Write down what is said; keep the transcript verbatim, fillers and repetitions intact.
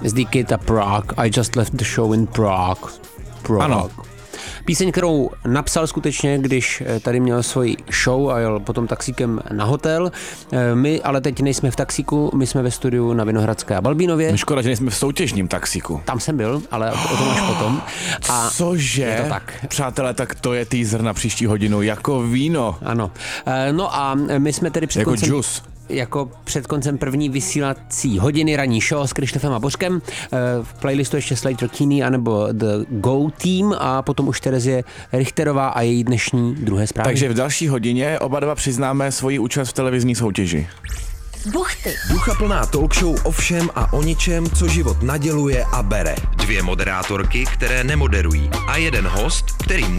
z The Kid a Prague, I Just Left the Show in Prague. Prague. Ano. Píseň, kterou napsal skutečně, když tady měl svoji show a jel potom taxíkem na hotel. My ale teď nejsme v taxíku, my jsme ve studiu na Vinohradské a Balbínově. Škoda, že nejsme v soutěžním taxíku. Tam jsem byl, ale o tom až potom. A cože? Je to tak. Přátelé, tak to je teaser na příští hodinu, jako víno. Ano. No a my jsme tedy před jako koncem... džus. Jako před koncem první vysílací hodiny ranní show s Krištofem a Bořkem. V playlistu ještě Slater Kinney anebo The Go Team a potom už Terezie Richterová a její dnešní druhé zprávy. Takže v další hodině oba dva přiznáme svoji účast v televizní soutěži. Buchty. Duchaplná talk show o všem a o ničem, co život naděluje a bere. Dvě moderátorky, které nemoderují a jeden host, který